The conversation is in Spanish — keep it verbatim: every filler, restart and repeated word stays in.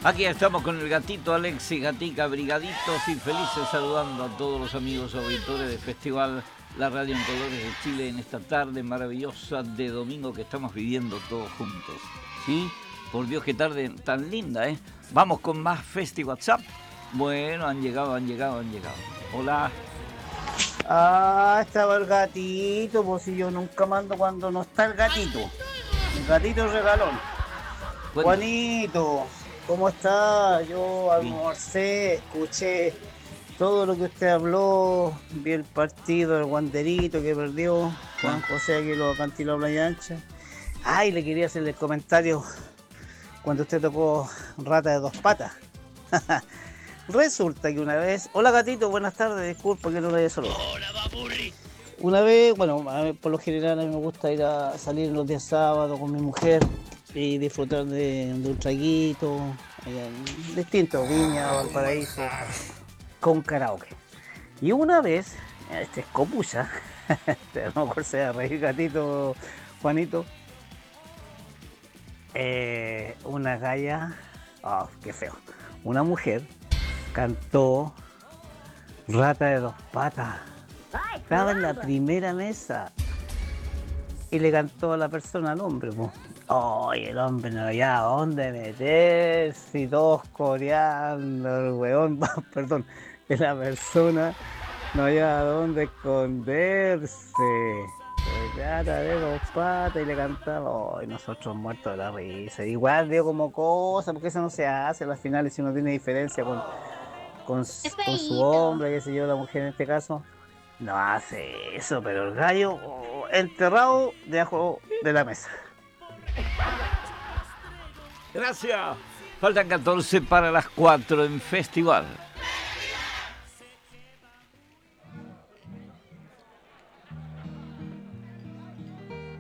Aquí estamos con el gatito Alexis, gatica, brigaditos y felices saludando a todos los amigos auditores del Festival La Radio en Colores de Chile en esta tarde maravillosa de domingo que estamos viviendo todos juntos. ¿Sí? Por Dios, qué tarde tan linda, ¿eh? Vamos con más Festi WhatsApp. Bueno, han llegado, han llegado, han llegado. Hola. Ah, estaba el gatito, pues si yo nunca mando cuando no está el gatito. El gatito regalón. Bueno. Juanito, ¿cómo está? Yo almorcé, escuché todo lo que usted habló, vi el partido del Wanderito que perdió, Juan José aquí lo acantiló a Playa Ancha. Ay, le quería hacerle el comentario cuando usted tocó Rata de Dos Patas. Resulta que una vez... Hola gatito, buenas tardes, disculpa que no le haya saludado. Hola, papurri. Una vez, bueno, a mí, por lo general a mí me gusta ir a salir los días sábados con mi mujer y disfrutar de, de un traguito, en distintos, Viña, Valparaíso, con karaoke. Y una vez, este es copucha, no me acuerdo si era reír gatito, Juanito, eh, una galla, oh, qué feo, una mujer cantó Rata de Dos Patas. Estaba en la primera mesa y le cantó a la persona al hombre. Pues. Oh, y el hombre no había dónde meterse y todos coreando, el weón, perdón, que la persona no había dónde esconderse. Rata de Dos Patas y le cantaba, oh, y nosotros muertos de la risa. Igual dio como cosa, porque eso no se hace a las finales si uno tiene diferencia con, con, con su hombre, qué sé yo, la mujer en este caso. No hace eso, pero el gallo oh, enterrado debajo de la mesa. Gracias. Faltan catorce para las cuatro en Festival.